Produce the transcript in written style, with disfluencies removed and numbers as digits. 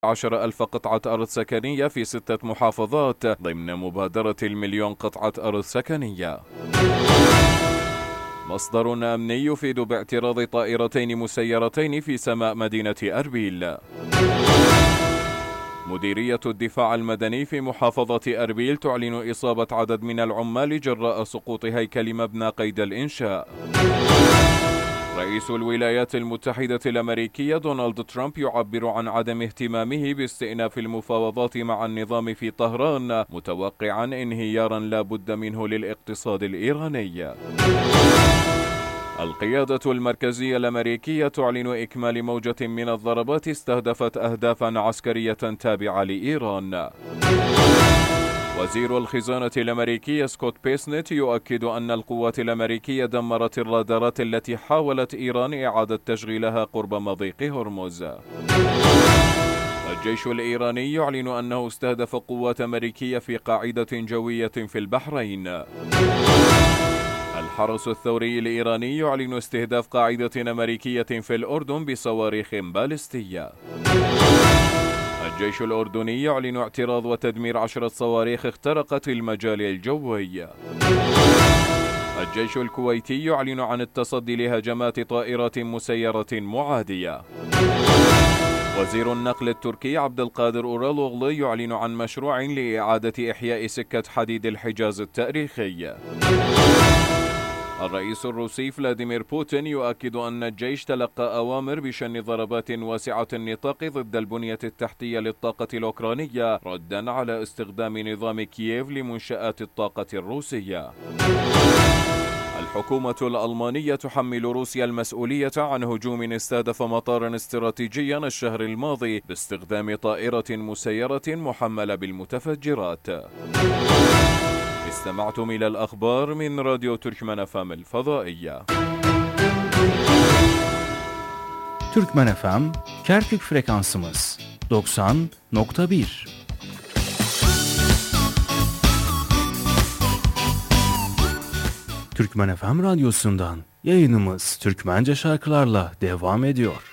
10,000 قطعة أرض سكنية في 6 محافظات ضمن مبادرة ال1,000,000 قطعة أرض سكنية. مصدر أمني يفيد باعتراض طائرتين مسيرتين في سماء مدينة أربيل. مديرية الدفاع المدني في محافظة أربيل تعلن إصابة عدد من العمال جراء سقوط هيكل مبنى قيد الإنشاء. رئيس الولايات المتحدة الأمريكية دونالد ترامب يعبر عن عدم اهتمامه باستئناف المفاوضات مع النظام في طهران، متوقعا انهيارا لا بد منه للاقتصاد الإيراني. القيادة المركزية الأمريكية تعلن إكمال موجة من الضربات استهدفت أهدافا عسكرية تابعة لإيران. وزير الخزانة الأمريكي سكوت بيسنت يؤكد أن القوات الأمريكية دمرت الرادارات التي حاولت إيران إعادة تشغيلها قرب مضيق هرمز. الجيش الإيراني يعلن أنه استهدف قوات أمريكية في قاعدة جوية في البحرين. الحرس الثوري الإيراني يعلن استهداف قاعدة أمريكية في الأردن بصواريخ باليستية. الجيش الأردني يعلن اعتراض وتدمير 10 صواريخ اخترقت المجال الجوي. الجيش الكويتي يعلن عن التصدي لهجمات طائرات مسيرة معادية. وزير النقل التركي عبد القادر أورالوغلو يعلن عن مشروع لإعادة إحياء سكة حديد الحجاز التاريخي. الرئيس الروسي فلاديمير بوتين يؤكد أن الجيش تلقى أوامر بشن ضربات واسعة النطاق ضد البنية التحتية للطاقة الأوكرانية ردا على استخدام نظام كييف لمنشآت الطاقة الروسية. الحكومة الألمانية تحمل روسيا المسؤولية عن هجوم استهدف مطارا استراتيجيا الشهر الماضي باستخدام طائرة مسيرة محملة بالمتفجرات. استمعتم إلى الأخبار من راديو تركمان FM الفضائية. Türkmen FM, Kerkük frekansımız 90.1. Türkmen FM radyosundan yayınımız Türkmence şarkılarla devam ediyor.